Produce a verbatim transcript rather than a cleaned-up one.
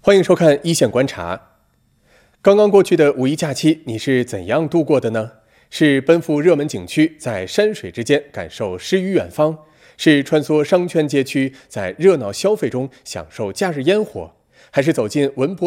欢迎收看一线观察。刚刚过去的五一假期，你是怎样度过的呢？是奔赴热门景区，在山水之间感受诗与远方；是穿梭商圈街区，在热闹消费中享受假日烟火；还是走进文博